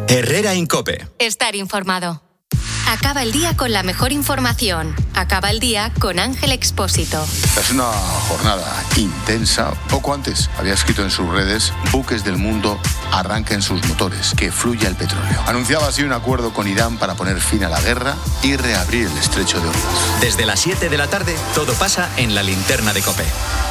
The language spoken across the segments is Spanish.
Herrera Incope. Estar informado. Acaba el día con la mejor información. Acaba el día con Ángel Expósito. Es una jornada intensa. Poco antes había escrito en sus redes: buques del mundo arranquen sus motores, que fluya el petróleo. Anunciaba así un acuerdo con Irán para poner fin a la guerra y reabrir el estrecho de Hormuz. Desde las 7 de la tarde, todo pasa en la linterna de COPE.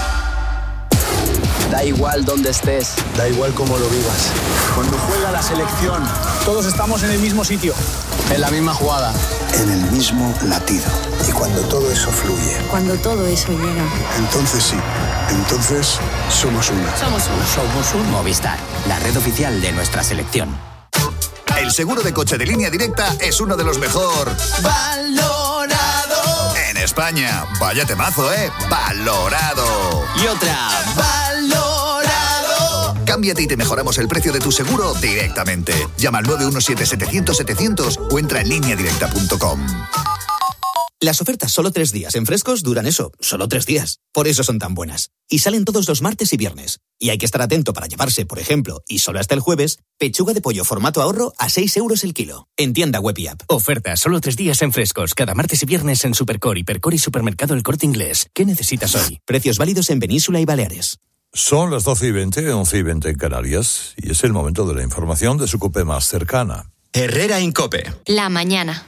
Da igual dónde estés, da igual cómo lo vivas. Cuando juega la selección, todos estamos en el mismo sitio, en la misma jugada, en el mismo latido. Y cuando todo eso fluye, cuando todo eso llega, entonces sí, entonces somos una. Somos uno. Movistar, la red oficial de nuestra selección. El seguro de coche de Línea Directa es uno de los mejor valorado en España. Vaya temazo, valorado. Y otra, valorado. Cámbiate y te mejoramos el precio de tu seguro directamente. Llama al 917-700-700 o entra en lineadirecta.com. Las ofertas solo 3 días en Frescos duran eso, solo 3 días. Por eso son tan buenas. Y salen todos los martes y viernes. Y hay que estar atento para llevarse, por ejemplo, y solo hasta el jueves, pechuga de pollo formato ahorro a 6 euros el kilo. En tienda web y app. Ofertas solo 3 días en Frescos. Cada martes y viernes en Supercor, Hipercor y Supermercado El Corte Inglés. ¿Qué necesitas hoy? Precios válidos en Península y Baleares. Son las 12:20, 11:20 en Canarias. Y es el momento de la información de su COPE más cercana. Herrera Incope. La mañana.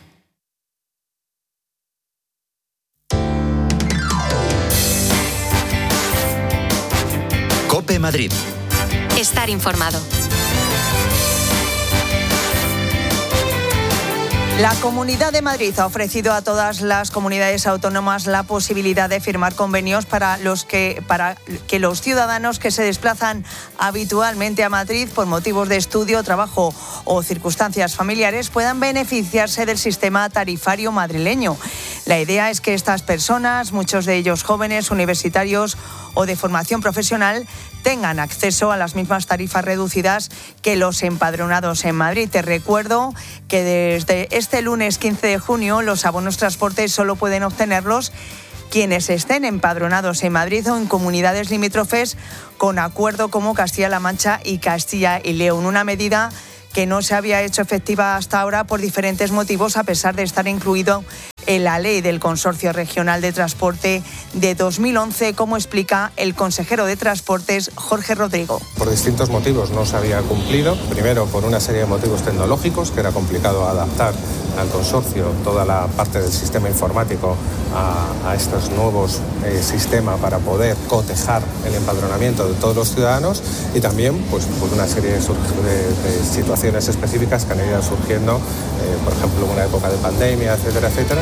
COPE Madrid. Estar informado. La Comunidad de Madrid ha ofrecido a todas las comunidades autónomas la posibilidad de firmar convenios para que los ciudadanos que se desplazan habitualmente a Madrid por motivos de estudio, trabajo o circunstancias familiares puedan beneficiarse del sistema tarifario madrileño. La idea es que estas personas, muchos de ellos jóvenes, universitarios o de formación profesional, tengan acceso a las mismas tarifas reducidas que los empadronados en Madrid. Te recuerdo que desde este lunes 15 de junio los abonos transporte solo pueden obtenerlos quienes estén empadronados en Madrid o en comunidades limítrofes con acuerdo como Castilla-La Mancha y Castilla y León. Una medida que no se había hecho efectiva hasta ahora por diferentes motivos, a pesar de estar incluido en la ley del Consorcio Regional de Transporte de 2011, como explica el consejero de Transportes, Jorge Rodrigo. Por distintos motivos no se había cumplido. Primero, por una serie de motivos tecnológicos, que era complicado adaptar al consorcio toda la parte del sistema informático a estos nuevos sistemas para poder cotejar el empadronamiento de todos los ciudadanos, y también pues, por una serie de situaciones específicas que han ido surgiendo, por ejemplo, en una época de pandemia, etcétera, etcétera.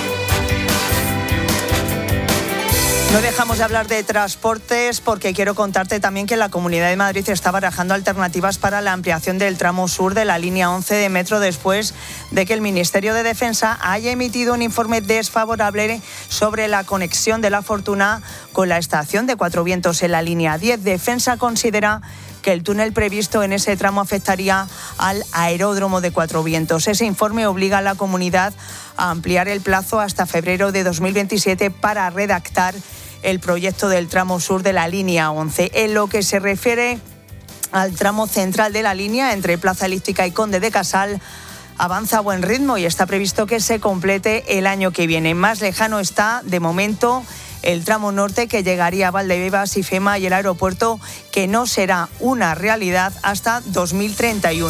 No dejamos de hablar de transportes porque quiero contarte también que la Comunidad de Madrid está barajando alternativas para la ampliación del tramo sur de la línea 11 de metro después de que el Ministerio de Defensa haya emitido un informe desfavorable sobre la conexión de La Fortuna con la estación de Cuatro Vientos en la línea 10. Defensa considera que el túnel previsto en ese tramo afectaría al aeródromo de Cuatro Vientos. Ese informe obliga a la comunidad a ampliar el plazo hasta febrero de 2027 para redactar el proyecto del tramo sur de la línea 11. En lo que se refiere al tramo central de la línea entre Plaza Elíptica y Conde de Casal, avanza a buen ritmo y está previsto que se complete el año que viene. Más lejano está, de momento, el tramo norte, que llegaría a Valdebebas y Fema, y el aeropuerto, que no será una realidad hasta 2031.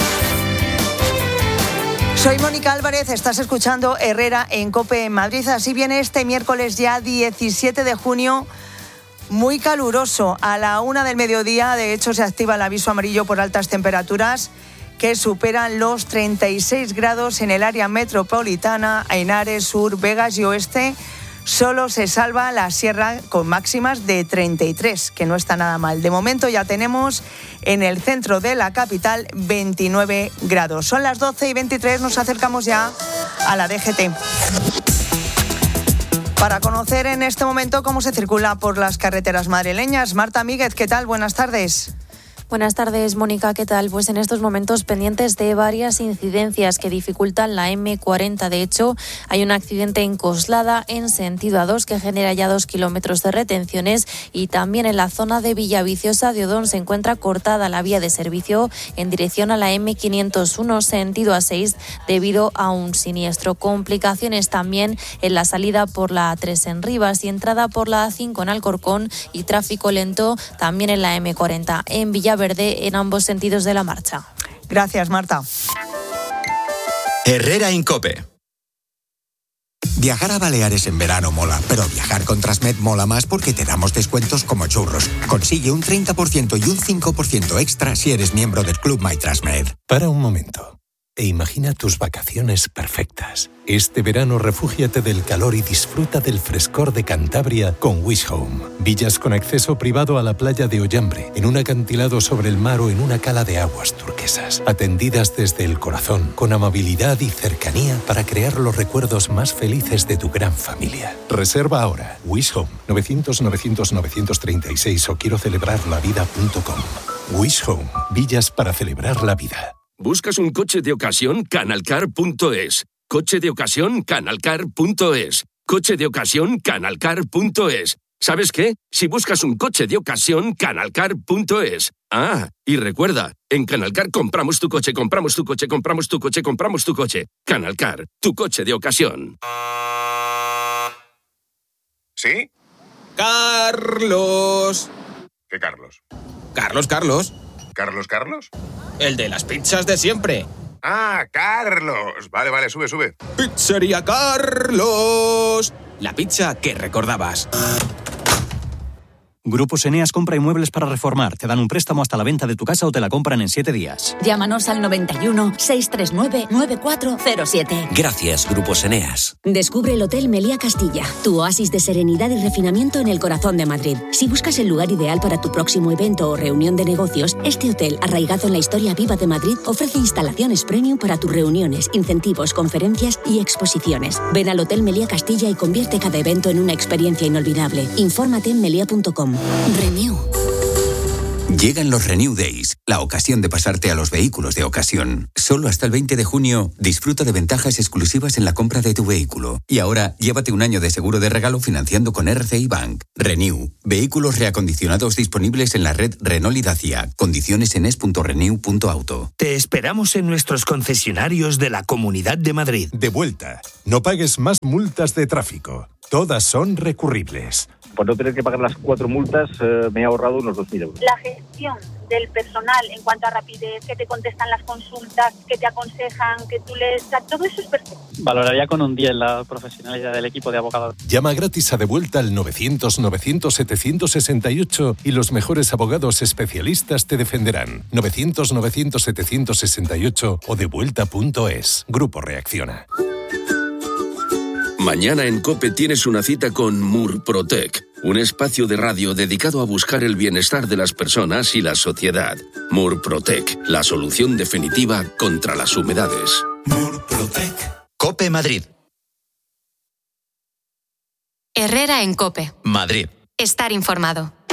Soy Mónica Álvarez, estás escuchando Herrera en COPE en Madrid. Así viene este miércoles ya 17 de junio, muy caluroso. A la 1 del mediodía, de hecho, se activa el aviso amarillo por altas temperaturas que superan los 36 grados en el área metropolitana, Henares, Sur, Vegas y Oeste. Solo se salva la sierra con máximas de 33, que no está nada mal. De momento ya tenemos en el centro de la capital 29 grados. Son las 12:23, nos acercamos ya a la DGT. Para conocer en este momento cómo se circula por las carreteras madrileñas, Marta Míguez, ¿qué tal? Buenas tardes. Buenas tardes, Mónica, ¿qué tal? Pues en estos momentos pendientes de varias incidencias que dificultan la M40. De hecho, hay un accidente en Coslada en sentido A2 que genera ya 2 kilómetros de retenciones, y también en la zona de Villaviciosa de Odón se encuentra cortada la vía de servicio en dirección a la M501 sentido A6 debido a un siniestro. Complicaciones también en la salida por la A3 en Rivas y entrada por la A5 en Alcorcón, y tráfico lento también en la M40 en Villaverde en ambos sentidos de la marcha. Gracias, Marta. Herrera en COPE. Viajar a Baleares en verano mola, pero viajar con Transmed mola más porque te damos descuentos como churros. Consigue un 30% y un 5% extra si eres miembro del Club My Transmed. Para un momento e imagina tus vacaciones perfectas. Este verano refúgiate del calor y disfruta del frescor de Cantabria con Wish Home. Villas con acceso privado a la playa de Ollambre, en un acantilado sobre el mar o en una cala de aguas turquesas. Atendidas desde el corazón, con amabilidad y cercanía para crear los recuerdos más felices de tu gran familia. Reserva ahora. Wish Home, 900-900-936 o quiero celebrarlavida.com. Wish Home, villas para celebrar la vida. ¿Buscas un coche de ocasión? Canalcar.es. Coche de ocasión, Canalcar.es. Coche de ocasión, Canalcar.es. ¿Sabes qué? Si buscas un coche de ocasión, Canalcar.es. Ah, y recuerda, en Canalcar compramos tu coche, compramos tu coche, compramos tu coche, compramos tu coche. Canalcar, tu coche de ocasión. ¿Sí? ¡Carlos! ¿Qué Carlos? Carlos. ¿Carlos? El de las pizzas de siempre. Ah, Carlos. Vale, sube. Pizzería Carlos. La pizza que recordabas. Grupos Eneas compra inmuebles para reformar. Te dan un préstamo hasta la venta de tu casa o te la compran en 7 días. Llámanos al 91 639 9407. Gracias, Grupos Eneas. Descubre el Hotel Meliá Castilla, tu oasis de serenidad y refinamiento en el corazón de Madrid. Si buscas el lugar ideal para tu próximo evento o reunión de negocios, este hotel, arraigado en la historia viva de Madrid, ofrece instalaciones premium para tus reuniones, incentivos, conferencias y exposiciones. Ven al Hotel Meliá Castilla y convierte cada evento en una experiencia inolvidable. Infórmate en melia.com. Renew. Llegan los Renew Days, la ocasión de pasarte a los vehículos de ocasión. Solo hasta el 20 de junio, disfruta de ventajas exclusivas en la compra de tu vehículo. Y ahora, llévate un año de seguro de regalo financiando con RCI Bank. Renew, vehículos reacondicionados disponibles en la red Renault y Dacia. Condiciones en es.renew.auto. Te esperamos en nuestros concesionarios de la Comunidad de Madrid. De vuelta, no pagues más multas de tráfico. Todas son recurribles. Por no tener que pagar las 4 multas, me he ahorrado unos 2.000 euros. La gestión del personal en cuanto a rapidez, que te contestan las consultas, que te aconsejan, que tú les... todo eso es perfecto. Valoraría con un 10 la profesionalidad del equipo de abogados. Llama gratis a De Vuelta al 900-900-768 y los mejores abogados especialistas te defenderán. 900-900-768 o devuelta.es. Grupo Reacciona. Mañana en COPE tienes una cita con Murprotec, un espacio de radio dedicado a buscar el bienestar de las personas y la sociedad. Murprotec, la solución definitiva contra las humedades. Murprotec. COPE Madrid. Herrera en COPE. Madrid. Estar informado.